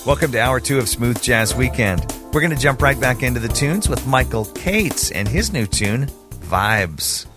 Welcome to Hour 2 of Smooth Jazz Weekend. We're going to jump right back into the tunes with Michael Cates and his new tune, Vibes.